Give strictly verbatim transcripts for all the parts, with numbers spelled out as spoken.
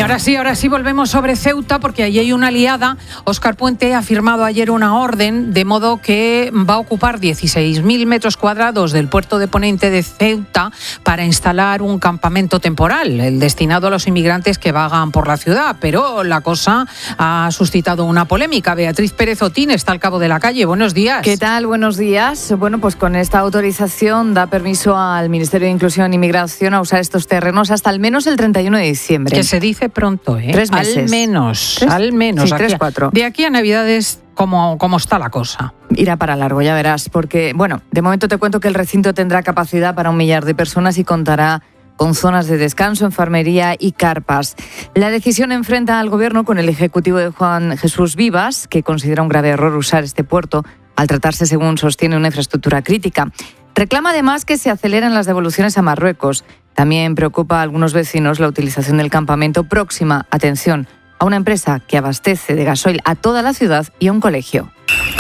ahora sí, ahora sí volvemos sobre Ceuta, porque allí hay una liada. Óscar Puente ha firmado ayer una orden, de modo que va a ocupar dieciséis mil metros cuadrados del puerto de Ponente de Ceuta para instalar un campamento temporal, el destinado a los inmigrantes que vagan por la ciudad. Pero la cosa ha suscitado una polémica. Beatriz Pérez Otín está al cabo de la calle. Buenos días. ¿Qué tal? Buenos días. Bueno, pues con esta autorización da permiso al Ministerio de Inclusión e Inmigración a usar estos terrenos hasta al menos el treinta y uno de diciembre. Que se dice pronto, ¿eh? Tres meses. Al menos, ¿Tres? al menos. Sí, aquí, tres, cuatro. De aquí a Navidades, ¿cómo, cómo está la cosa? Irá para largo, ya verás, porque, bueno, de momento te cuento que el recinto tendrá capacidad para un millar de personas y contará con zonas de descanso, enfermería y carpas. La decisión enfrenta al Gobierno con el Ejecutivo de Juan Jesús Vivas, que considera un grave error usar este puerto al tratarse, según sostiene, una infraestructura crítica. Reclama además que se aceleren las devoluciones a Marruecos. También preocupa a algunos vecinos la utilización del campamento próxima, atención, a una empresa que abastece de gasoil a toda la ciudad y a un colegio.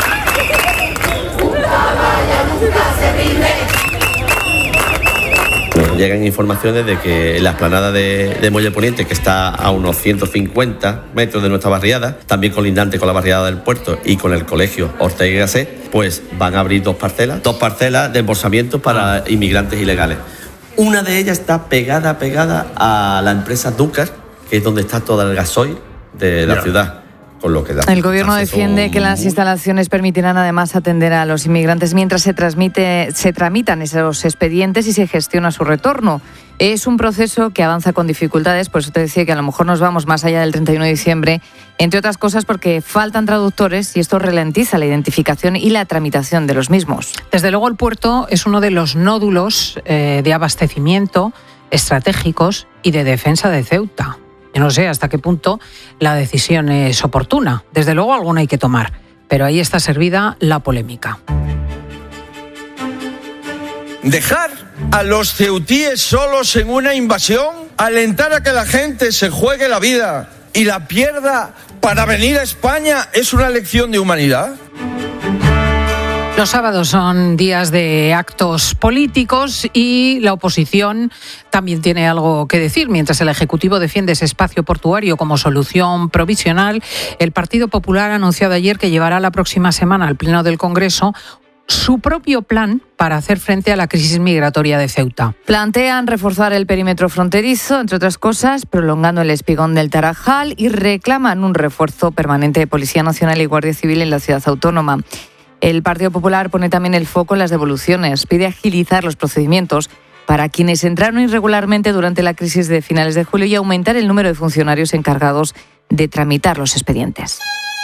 Nos llegan informaciones de que la explanada de, de Muelle Poniente, que está a unos ciento cincuenta metros de nuestra barriada, también colindante con la barriada del puerto y con el colegio Ortega y Gasset, pues van a abrir dos parcelas, dos parcelas de embolsamiento para inmigrantes ilegales. Una de ellas está pegada, pegada a la empresa Dúcar, que es donde está todo el gasoil de la yeah. ciudad. Con lo que da. El Gobierno defiende que las instalaciones permitirán además atender a los inmigrantes mientras se transmite, se tramitan esos expedientes y se gestiona su retorno. Es un proceso que avanza con dificultades, por eso te decía que a lo mejor nos vamos más allá del treinta y uno de diciembre, entre otras cosas porque faltan traductores y esto ralentiza la identificación y la tramitación de los mismos. Desde luego el puerto es uno de los nódulos eh, de abastecimiento estratégicos y de defensa de Ceuta. Yo no sé hasta qué punto la decisión es oportuna. Desde luego alguna hay que tomar, pero ahí está servida la polémica. Dejar a los ceutíes solos en una invasión, alentar a que la gente se juegue la vida y la pierda para venir a España, ¿es una lección de humanidad? Los sábados son días de actos políticos y la oposición también tiene algo que decir. Mientras el Ejecutivo defiende ese espacio portuario como solución provisional, el Partido Popular ha anunciado ayer que llevará la próxima semana al Pleno del Congreso su propio plan para hacer frente a la crisis migratoria de Ceuta. Plantean reforzar el perímetro fronterizo, entre otras cosas, prolongando el espigón del Tarajal, y reclaman un refuerzo permanente de Policía Nacional y Guardia Civil en la ciudad autónoma. El Partido Popular pone también el foco en las devoluciones. Pide agilizar los procedimientos para quienes entraron irregularmente durante la crisis de finales de julio y aumentar el número de funcionarios encargados de tramitar los expedientes.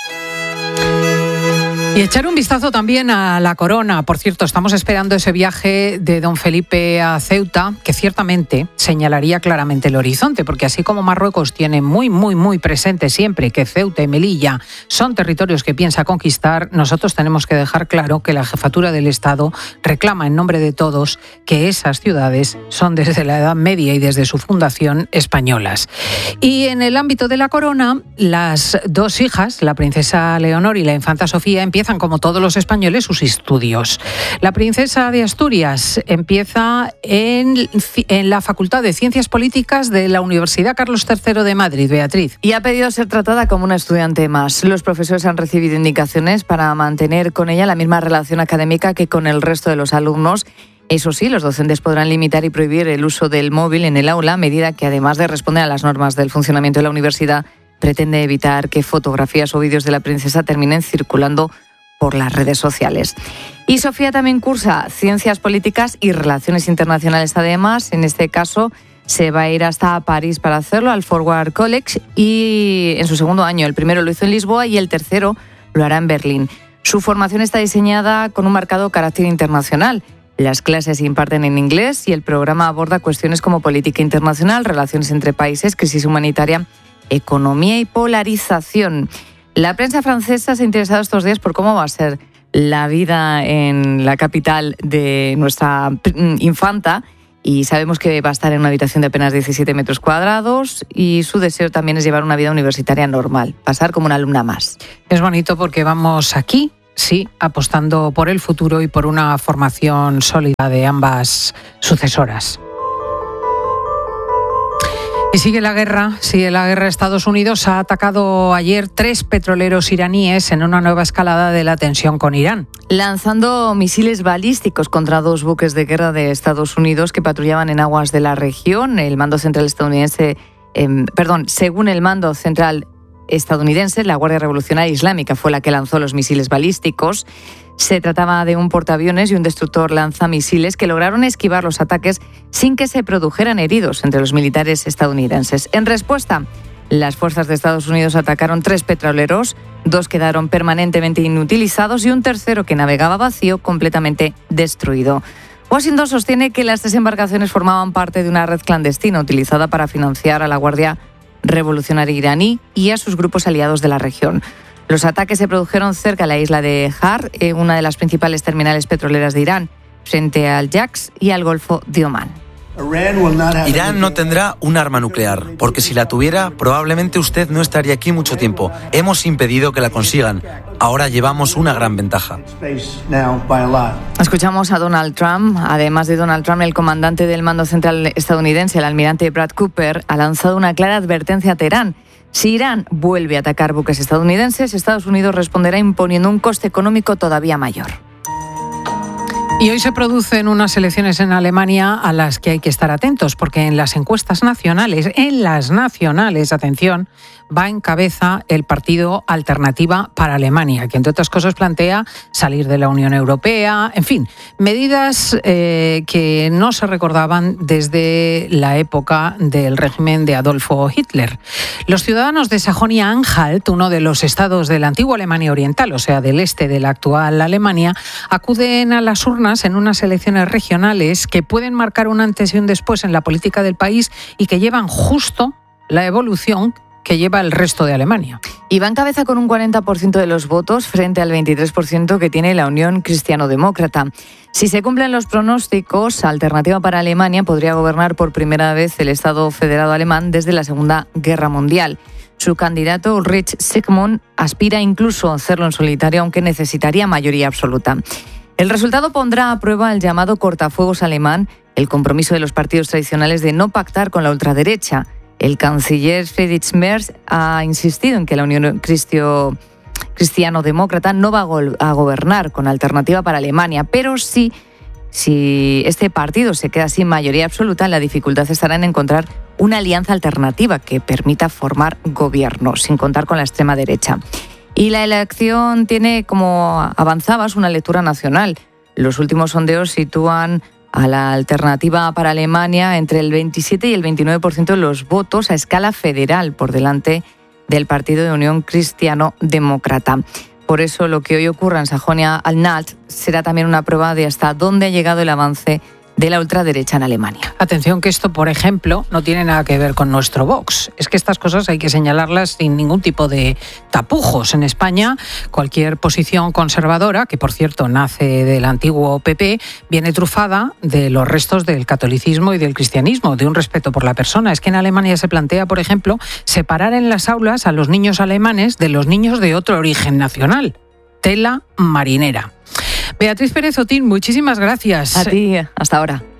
Y echar un vistazo también a la corona. Por cierto, estamos esperando ese viaje de don Felipe a Ceuta, que ciertamente señalaría claramente el horizonte, porque así como Marruecos tiene muy, muy, muy presente siempre que Ceuta y Melilla son territorios que piensa conquistar, nosotros tenemos que dejar claro que la jefatura del Estado reclama en nombre de todos que esas ciudades son desde la Edad Media y desde su fundación españolas. Y en el ámbito de la corona, las dos hijas, la princesa Leonor y la infanta Sofía, empiezan como todos los españoles sus estudios. La princesa de Asturias empieza en, en la Facultad de Ciencias Políticas de la Universidad Carlos tercero de Madrid, Beatriz. Y ha pedido ser tratada como una estudiante más. Los profesores han recibido indicaciones para mantener con ella la misma relación académica que con el resto de los alumnos. Eso sí, los docentes podrán limitar y prohibir el uso del móvil en el aula, medida que además de responder a las normas del funcionamiento de la universidad, pretende evitar que fotografías o vídeos de la princesa terminen circulando por las redes sociales. Y Sofía también cursa Ciencias Políticas y Relaciones Internacionales. Además, en este caso, se va a ir hasta París para hacerlo, al Forward College, y en su segundo año. El primero lo hizo en Lisboa y el tercero lo hará en Berlín. Su formación está diseñada con un marcado carácter internacional. Las clases se imparten en inglés y el programa aborda cuestiones como política internacional, relaciones entre países, crisis humanitaria, economía y polarización. La prensa francesa se ha interesado estos días por cómo va a ser la vida en la capital de nuestra infanta y sabemos que va a estar en una habitación de apenas diecisiete metros cuadrados y su deseo también es llevar una vida universitaria normal, pasar como una alumna más. Es bonito porque vamos aquí, sí, apostando por el futuro y por una formación sólida de ambas sucesoras. Y sigue la guerra, sigue la guerra. Estados Unidos ha atacado ayer tres petroleros iraníes en una nueva escalada de la tensión con Irán. Lanzando misiles balísticos contra dos buques de guerra de Estados Unidos que patrullaban en aguas de la región. El mando central estadounidense, eh, perdón, según el mando central estadounidense, la Guardia Revolucionaria Islámica fue la que lanzó los misiles balísticos. Se trataba de un portaaviones y un destructor lanzamisiles que lograron esquivar los ataques sin que se produjeran heridos entre los militares estadounidenses. En respuesta, las fuerzas de Estados Unidos atacaron tres petroleros, dos quedaron permanentemente inutilizados y un tercero que navegaba vacío, completamente destruido. Washington sostiene que las tres embarcaciones formaban parte de una red clandestina utilizada para financiar a la Guardia Revolucionaria iraní y a sus grupos aliados de la región. Los ataques se produjeron cerca de la isla de Har, una de las principales terminales petroleras de Irán, frente al Yax y al Golfo de Omán. Irán no tendrá un arma nuclear, porque si la tuviera, probablemente usted no estaría aquí mucho tiempo. Hemos impedido que la consigan. Ahora llevamos una gran ventaja. Escuchamos a Donald Trump. Además de Donald Trump, el comandante del mando central estadounidense, el almirante Brad Cooper, ha lanzado una clara advertencia a Teherán. Si Irán vuelve a atacar buques estadounidenses, Estados Unidos responderá imponiendo un coste económico todavía mayor. Y hoy se producen unas elecciones en Alemania a las que hay que estar atentos, porque en las encuestas nacionales, en las nacionales, atención, va en cabeza el partido Alternativa para Alemania, que entre otras cosas plantea salir de la Unión Europea, en fin, medidas eh, que no se recordaban desde la época del régimen de Adolfo Hitler. Los ciudadanos de Sajonia-Anhalt, uno de los estados de la antigua Alemania Oriental, o sea, del este de la actual Alemania, acuden a las urnas en unas elecciones regionales que pueden marcar un antes y un después en la política del país y que llevan justo la evolución que lleva el resto de Alemania. Y va en cabeza con un cuarenta por ciento de los votos frente al veintitrés por ciento que tiene la Unión Cristiano-Demócrata. Si se cumplen los pronósticos, Alternativa para Alemania podría gobernar por primera vez el Estado federado alemán desde la Segunda Guerra Mundial. Su candidato, Ulrich Sigmund, aspira incluso a hacerlo en solitario, aunque necesitaría mayoría absoluta. El resultado pondrá a prueba el llamado cortafuegos alemán, el compromiso de los partidos tradicionales de no pactar con la ultraderecha. El canciller Friedrich Merz ha insistido en que la Unión Cristio, Cristiano-Demócrata no va a, go- a gobernar con Alternativa para Alemania, pero sí, si este partido se queda sin mayoría absoluta, la dificultad estará en encontrar una alianza alternativa que permita formar gobierno, sin contar con la extrema derecha. Y la elección tiene, como avanzabas, una lectura nacional. Los últimos sondeos sitúan a la Alternativa para Alemania entre el veintisiete y el veintinueve por ciento de los votos a escala federal, por delante del partido de Unión Cristiano-Demócrata. Por eso lo que hoy ocurra en Sajonia-Anhalt será también una prueba de hasta dónde ha llegado el avance de la ultraderecha en Alemania. Atención que esto, por ejemplo, no tiene nada que ver con nuestro Vox. Es que estas cosas hay que señalarlas sin ningún tipo de tapujos. En España, cualquier posición conservadora, que por cierto nace del antiguo P P, viene trufada de los restos del catolicismo y del cristianismo, de un respeto por la persona. Es que en Alemania se plantea, por ejemplo, separar en las aulas a los niños alemanes de los niños de otro origen nacional. Tela marinera. Beatriz Pérez Otín, muchísimas gracias. A ti, hasta ahora.